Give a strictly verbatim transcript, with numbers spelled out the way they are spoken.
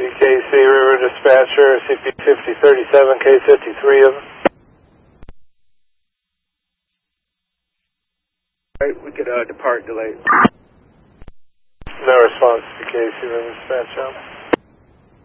B K C River Dispatcher, C P fifty thirty-seven, K fifty-three of them. Right, we could uh, depart delay. No response to B K C River Dispatcher.